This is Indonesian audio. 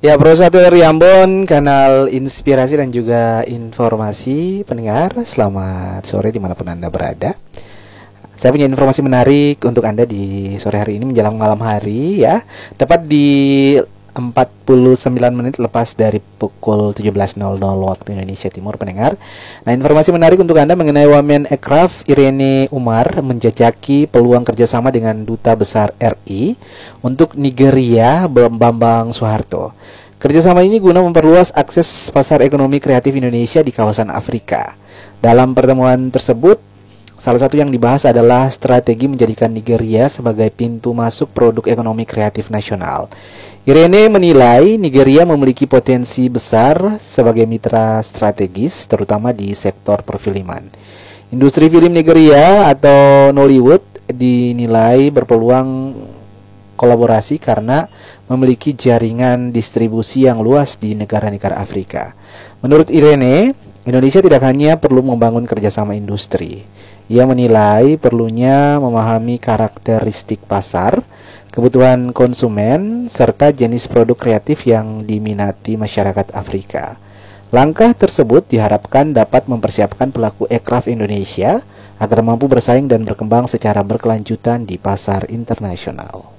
Ya, Pro 1 dari Ambon, kanal inspirasi dan juga informasi pendengar. Selamat sore dimanapun Anda berada. Saya punya informasi menarik untuk Anda di sore hari ini menjelang malam hari ya. Tepat di 49 menit lepas dari pukul 17.00 waktu Indonesia Timur, pendengar. Nah, informasi menarik untuk Anda mengenai Wamen Aircraft Irene Umar menjajaki peluang kerjasama dengan Duta Besar RI untuk Nigeria, Bambang Soeharto. Kerjasama ini guna memperluas akses pasar ekonomi kreatif Indonesia di kawasan Afrika. Dalam pertemuan tersebut, salah satu yang dibahas adalah strategi menjadikan Nigeria sebagai pintu masuk produk ekonomi kreatif nasional. Irene menilai Nigeria memiliki potensi besar sebagai mitra strategis, terutama di sektor perfilman. Industri film Nigeria atau Nollywood dinilai berpeluang kolaborasi karena memiliki jaringan distribusi yang luas di negara-negara Afrika. Menurut Irene, Indonesia tidak hanya perlu membangun kerjasama industri. Ia menilai perlunya memahami karakteristik pasar, kebutuhan konsumen, serta jenis produk kreatif yang diminati masyarakat Afrika. Langkah tersebut diharapkan dapat mempersiapkan pelaku aircraft Indonesia agar mampu bersaing dan berkembang secara berkelanjutan di pasar internasional.